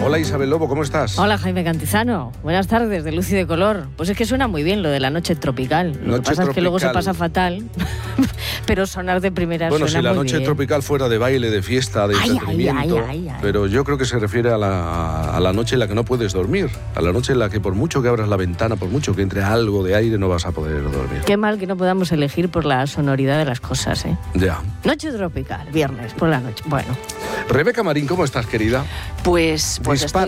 Hola Isabel Lobo, ¿cómo estás? Hola Jaime Cantizano, buenas tardes de Luz y de Color. Pues es que suena muy bien lo de la noche tropical. Lo que pasa es que luego se pasa fatal, pero sonar de primera suena muy bien. Bueno, si la noche tropical fuera de baile, de fiesta, de entretenimiento, pero yo creo que se refiere a la noche en la que no puedes dormir, a la noche en la que por mucho que abras la ventana, por mucho que entre algo de aire, no vas a poder dormir. Qué mal que no podamos elegir por la sonoridad de las cosas, ¿eh? Ya. Noche tropical, viernes por la noche. Bueno. Rebeca Marín, ¿cómo estás, querida? Pues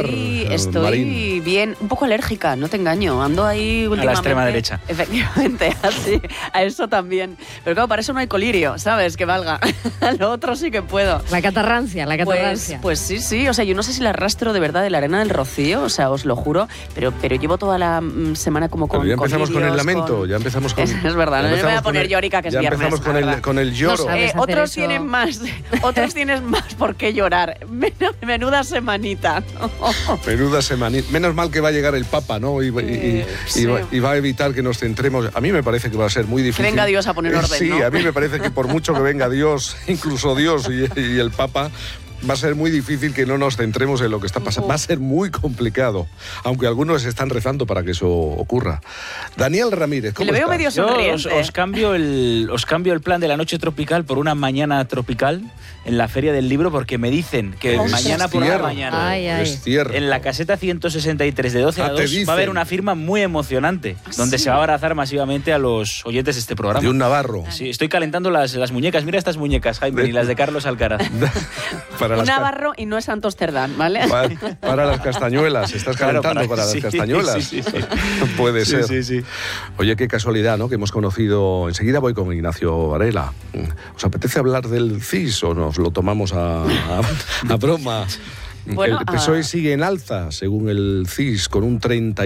estoy bien, un poco alérgica, no te engaño. Ando ahí últimamente. A la extrema derecha. Efectivamente, así, a eso también. Pero claro, para eso no hay colirio, ¿sabes? Que valga. Lo otro sí que puedo. La catarrancia. Pues sí. O sea, yo no sé si la arrastro de verdad de la arena del Rocío, o sea, os lo juro, pero llevo toda la semana como con ya empezamos colirios, con el lamento, ya empezamos con... Es verdad, no me voy a poner llórica, que es viernes. Ya empezamos con el lloro. No, otros tienen más por qué llorar. Menuda semanita. Menuda semanita. Menos mal que va a llegar el Papa, ¿no? Y va a evitar que nos centremos. A mí me parece que va a ser muy difícil. Que venga Dios a poner orden, sí, ¿no? A mí me parece que por mucho que venga Dios, incluso Dios y el Papa, va a ser muy difícil que no nos centremos en lo que está pasando. Va a ser muy complicado, aunque algunos están rezando para que eso ocurra. Daniel Ramírez, ¿cómo estás? Le veo medio sonriente. Os cambio el plan de la noche tropical por una mañana tropical en la Feria del Libro, porque me dicen que mañana por la mañana, en la caseta 163 de 12 a 2, va a haber una firma muy emocionante, donde se va a abrazar masivamente a los oyentes de este programa. De un navarro. Sí, estoy calentando las muñecas. Mira estas muñecas, Jaime, y las de Carlos Alcaraz. Un navarro y no es Santos Cerdán, ¿vale? Para las castañuelas, estás calentando para las castañuelas. Sí. Puede ser. Sí. Oye, qué casualidad, ¿no? Que hemos conocido... Enseguida voy con Ignacio Varela. ¿Os apetece hablar del CIS o nos lo tomamos a broma? Bueno, el PSOE sigue en alza, según el CIS, con un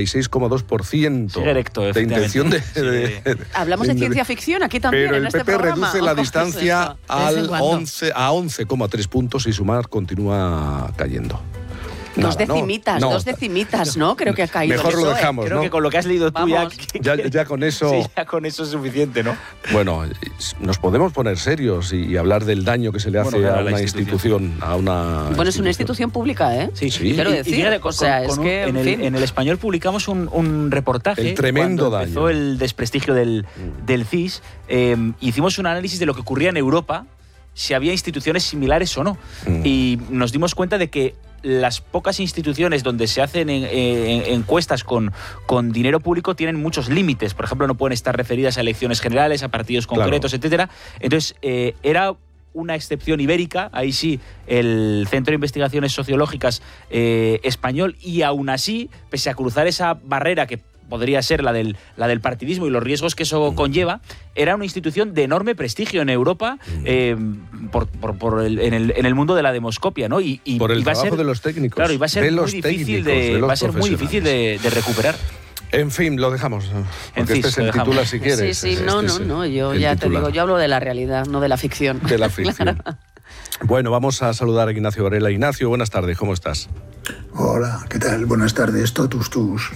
36,2% de intención de... Hablamos de ciencia ficción aquí también, pero en este programa. Pero el PP reduce la distancia a 11,3 puntos y Sumar continúa cayendo. Dos decimitas, ¿no? Creo que ha caído. Mejor lo dejamos, Creo que con lo que has leído tú ya con eso... Sí, ya con eso es suficiente, ¿no? Bueno, nos podemos poner serios y hablar del daño que se le hace a una institución. Bueno, es una institución pública, ¿eh? Sí. Quiero decir, en El Español publicamos un reportaje. El tremendo daño. Empezó el desprestigio del CIS. Hicimos un análisis de lo que ocurría en Europa, si había instituciones similares o no. Y nos dimos cuenta de que las pocas instituciones donde se hacen encuestas con dinero público tienen muchos límites. Por ejemplo, no pueden estar referidas a elecciones generales, a partidos concretos, etcétera. Entonces, era una excepción ibérica, ahí sí, el Centro de Investigaciones Sociológicas español, y aún así, pese a cruzar esa barrera que podría ser la del partidismo y los riesgos que eso conlleva, era una institución de enorme prestigio en Europa, en el mundo de la demoscopia, ¿no? Y por el trabajo de los técnicos. Claro, y va a ser muy difícil de recuperar. En fin, lo dejamos. Porque este es el titular, si quieres. Sí, no, yo ya te digo, yo hablo de la realidad, no de la ficción. De la ficción. Claro. Bueno, vamos a saludar a Ignacio Varela. Ignacio, buenas tardes, ¿cómo estás? Hola, ¿qué tal? Buenas tardes, totus tus.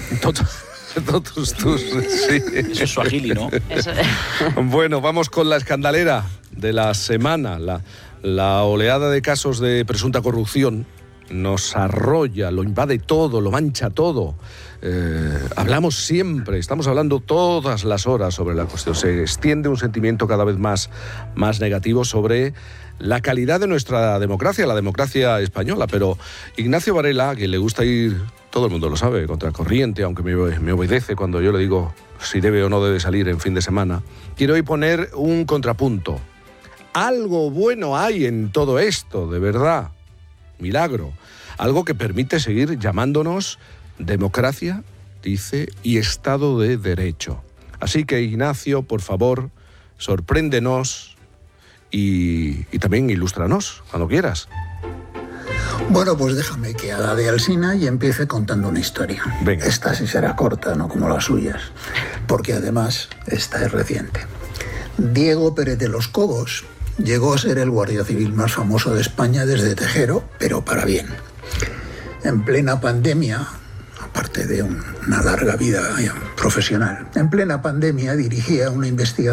Sí. Eso es suajili, ¿no? Bueno, vamos con la escandalera de la semana. La oleada de casos de presunta corrupción nos arrolla, lo invade todo, lo mancha todo. Hablamos siempre, estamos hablando todas las horas sobre la cuestión. Se extiende un sentimiento cada vez más negativo sobre la calidad de nuestra democracia, la democracia española. Pero Ignacio Varela, que le gusta ir, todo el mundo lo sabe, contra corriente, aunque me obedece cuando yo le digo si debe o no debe salir en fin de semana, quiero hoy poner un contrapunto. Algo bueno hay en todo esto, de verdad. Milagro. Algo que permite seguir llamándonos democracia, dice, y Estado de Derecho. Así que, Ignacio, por favor, sorpréndenos y también ilústranos, cuando quieras. Bueno, pues déjame que haga de Alsina y empiece contando una historia. Venga. Esta sí será corta, no como las suyas, porque además esta es reciente. Diego Pérez de los Cobos llegó a ser el guardia civil más famoso de España desde Tejero, pero para bien. En plena pandemia, aparte de una larga vida profesional, en plena pandemia dirigía una investigación